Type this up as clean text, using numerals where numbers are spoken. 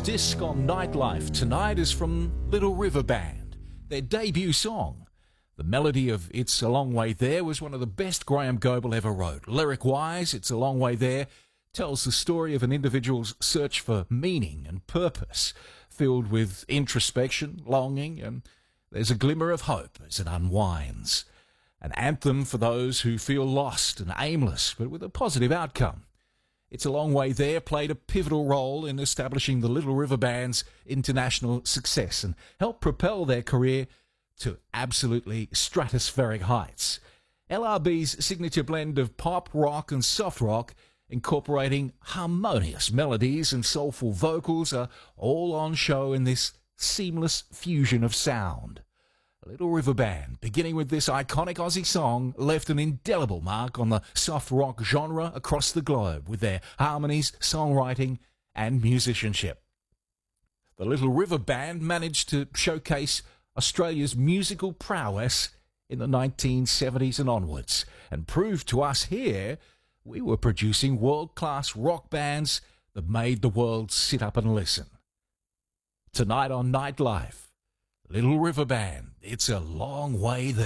disc on Nightlife tonight is from Little River Band, their debut song. The melody of It's a Long Way There was one of the best Graham Goble ever wrote. Lyric-wise, It's a Long Way There tells the story of an individual's search for meaning and purpose, filled with introspection, longing, and there's a glimmer of hope as it unwinds. An anthem for those who feel lost and aimless, but with a positive outcome. It's a Long Way There played a pivotal role in establishing the Little River Band's international success and helped propel their career to absolutely stratospheric heights. LRB's signature blend of pop, rock and soft rock, incorporating harmonious melodies and soulful vocals, are all on show in this seamless fusion of sound. Little River Band, beginning with this iconic Aussie song, left an indelible mark on the soft rock genre across the globe with their harmonies, songwriting and musicianship. The Little River Band managed to showcase Australia's musical prowess in the 1970s and onwards, and proved to us here we were producing world-class rock bands that made the world sit up and listen. Tonight on Nightlife, Little River Band, It's a Long Way There.